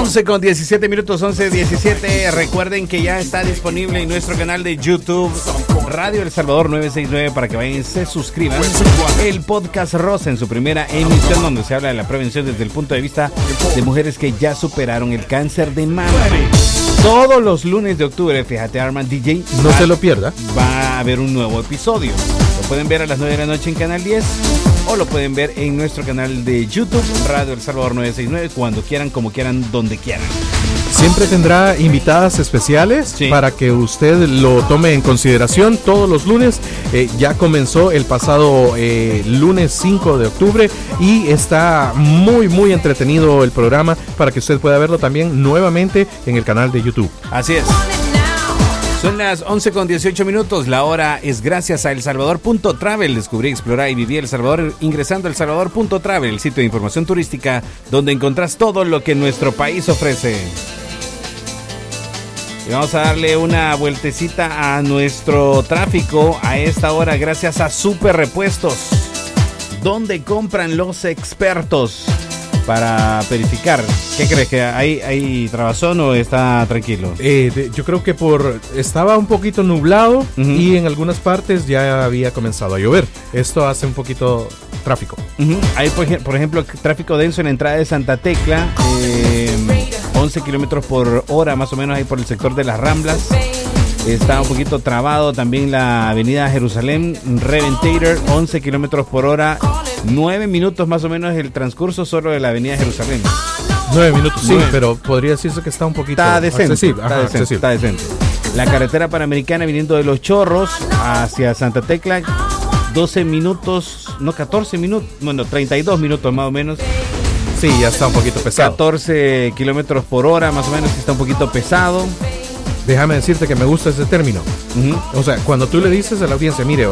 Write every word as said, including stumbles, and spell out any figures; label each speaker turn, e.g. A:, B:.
A: once con diecisiete minutos, once diecisiete. Recuerden que ya está disponible en nuestro canal de YouTube Radio El Salvador nueve sesenta y nueve para que vayan y se suscriban. El podcast Rosa en su primera emisión, donde se habla de la prevención desde el punto de vista de mujeres que ya superaron el cáncer de mama. Todos los lunes de octubre, fíjate, Arman D J,
B: no va, se lo pierda.
A: Va a haber un nuevo episodio. Lo pueden ver a las nueve de la noche en Canal diez o lo pueden ver en nuestro canal de YouTube Radio El Salvador nueve sesenta y nueve, cuando quieran, como quieran, donde quieran.
B: Siempre tendrá invitadas especiales, sí, para que usted lo tome en consideración todos los lunes. Eh, ya comenzó el pasado eh, lunes cinco de octubre y está muy muy entretenido el programa para que usted pueda verlo también nuevamente en el canal de YouTube.
A: Así es. Son las once con dieciocho minutos, la hora es gracias a El Salvador punto travel. Descubrí, explorar y viví El Salvador ingresando a El Salvador punto travel, el sitio de información turística donde encontrás todo lo que nuestro país ofrece. Y vamos a darle una vueltecita a nuestro tráfico a esta hora gracias a Super Repuestos, donde compran los expertos para verificar. ¿Qué crees? ¿Que hay, hay trabazón o está tranquilo?
B: Eh, de, yo creo que por estaba un poquito nublado, uh-huh, y en algunas partes ya había comenzado a llover. Esto hace un poquito tráfico.
A: Uh-huh. Hay, por, por ejemplo, tráfico denso en la entrada de Santa Tecla, eh, once kilómetros por hora más o menos ahí por el sector de las Ramblas. Está un poquito trabado también la avenida Jerusalén, Reventator, once kilómetros por hora, nueve minutos más o menos el transcurso solo de la avenida Jerusalén.
B: nueve minutos, sí, nueve. Pero podría decirse que está un poquito
A: está decente,
B: accesible.
A: Está,
B: Ajá,
A: decente
B: accesible.
A: está decente. La carretera panamericana viniendo de Los Chorros hacia Santa Tecla, doce minutos, no, catorce minutos, bueno, treinta y dos minutos más o menos.
B: Sí, ya está un poquito pesado.
A: catorce kilómetros por hora más o menos, está un poquito pesado.
B: Déjame decirte que me gusta ese término. Uh-huh. O sea, cuando tú le dices a la audiencia, mire,